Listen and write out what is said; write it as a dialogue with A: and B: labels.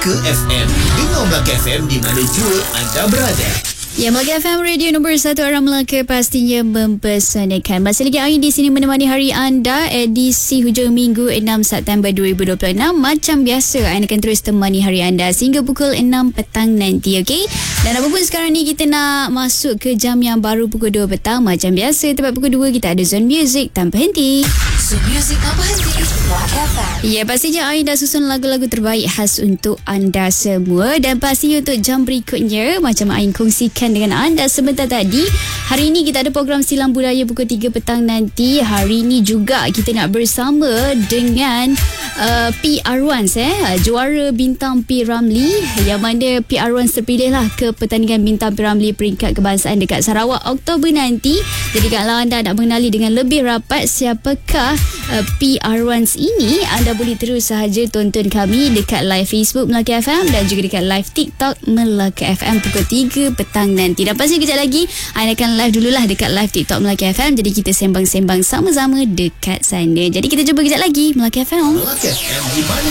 A: Melaka FM. Dengar Melaka FM di mana jua anda berada.
B: Ya, Melaka FM radio nombor 1 orang Melaka pastinya mempersanakan. Masih lagi Ain di sini menemani hari anda edisi hujung minggu 6 September 2026. Macam biasa Ain akan terus temani hari anda sehingga pukul 6 petang nanti, okey? Dan apapun sekarang ni kita nak masuk ke jam yang baru pukul 2 petang. Macam biasa tepat pukul 2 kita ada Zone Music tanpa henti.
C: Zone Music tanpa henti. Melaka FM.
B: Ya, pastinya Ain dah susun lagu-lagu terbaik khas untuk anda semua. Dan pastinya untuk jam berikutnya, macam Ain kongsikan dengan anda sebentar tadi, hari ini kita ada program Silang Budaya pukul 3 petang nanti. Hari ini juga kita nak bersama dengan PR1 juara Bintang P. Ramlee, yang mana PR1 terpilih lah ke pertandingan Bintang P. Ramlee peringkat kebangsaan dekat Sarawak Oktober nanti. Jadi kalau anda nak mengenali dengan lebih rapat siapakah PR1 ini, anda boleh terus sahaja tonton kami dekat live Facebook Melaka FM dan juga dekat live TikTok Melaka FM pukul 3 petang nanti. Dan pasti kejap lagi Ain akan live dululah dekat live TikTok Melaka FM. Jadi kita sembang-sembang sama-sama dekat sana. Jadi kita jumpa kejap lagi Melaka FM.
A: Melaka FM di mana